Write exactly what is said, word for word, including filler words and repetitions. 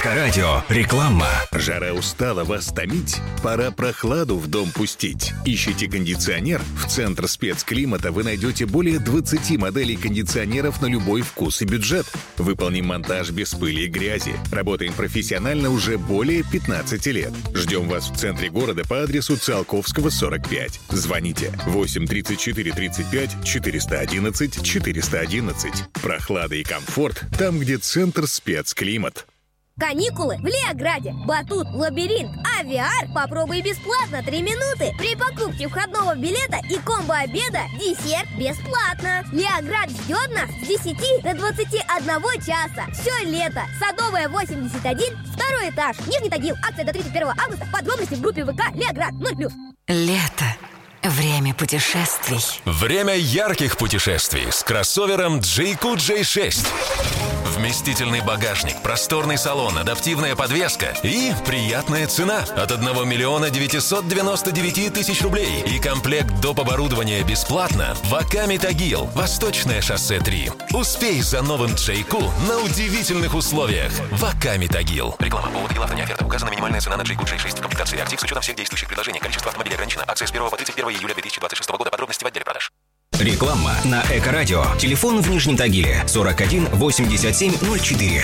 Эко-радио. Реклама. Жара устала вас томить? Пора прохладу в дом пустить. Ищите кондиционер? В Центр спецклимата вы найдете более двадцати моделей кондиционеров на любой вкус и бюджет. Выполним монтаж без пыли и грязи. Работаем профессионально уже более пятнадцати лет. Ждем вас в центре города по адресу Циолковского, сорок пять. Звоните восемь тридцать четыре тридцать пять четыреста одиннадцать четыреста одиннадцать. Прохлада и комфорт там, где Центр спецклимат. Каникулы в Леограде. Батут, лабиринт, а ви ар попробуй бесплатно три минуты. При покупке входного билета и комбо-обеда десерт бесплатно. Леоград ждет нас с десяти до двадцати одного часа. Все лето. Садовая, восемьдесят один, второй этаж. Нижний Тагил. Акция до тридцать первого августа. Подробности в группе ВК Леоград ноль плюс. Лето. Время путешествий. Время ярких путешествий с кроссовером Джейку джей шесть. Вместительный багажник, просторный салон, адаптивная подвеска и приятная цена от одного миллиона девятисот девяноста девяти тысяч рублей. И комплект доп. Оборудования бесплатно в Аками Тагил, Восточное шоссе три. Успей за новым Джейку на удивительных условиях в Аками Тагил. Реклама. По Тагил авто не оферта. Указана минимальная цена на Джейку джей шесть в комплектации актив с учетом всех действующих предложений. Количество автомобилей ограничено. Акция с первого по тридцать первое июля две тысячи двадцать шестого года. Подробности в отделе продаж. Реклама на Эко-радио. Телефон в Нижнем Тагиле сорок один восемьдесят семь ноль четыре.